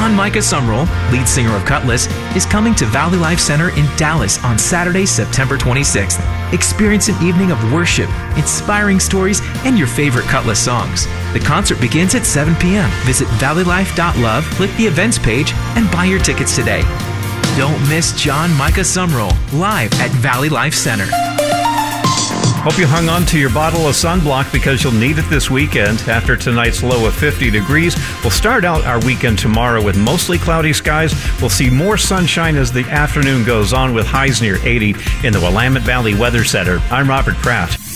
John Micah Sumrall, lead singer of Cutlass, is coming to Valley Life Center in Dallas on Saturday, September 26th. Experience an evening of worship, inspiring stories, and your favorite Cutlass songs. The concert begins at 7 p.m. Visit valleylife.love, click the events page, and buy your tickets today. Don't miss John Micah Sumrall live at Valley Life Center. Hope you hung on to your bottle of sunblock because you'll need it this weekend. After tonight's low of 50 degrees, we'll start out our weekend tomorrow with mostly cloudy skies. We'll see more sunshine as the afternoon goes on with highs near 80 in the Willamette Valley Weather Center. I'm Robert Kraft.